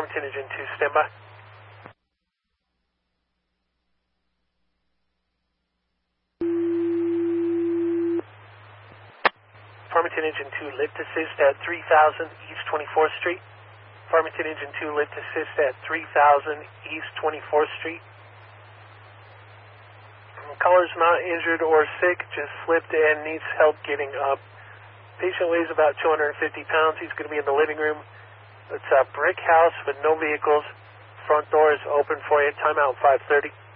Farmington Engine 2, standby. Farmington Engine 2, lift assist at 3000 East 24th Street. Farmington Engine 2, lift assist at 3000 East 24th Street. Caller's not injured or sick, just slipped and needs help getting up. Patient weighs about 250 pounds. He's going to be in the living room. It's a brick house with no vehicles. Front door is open for you. Timeout 5:30.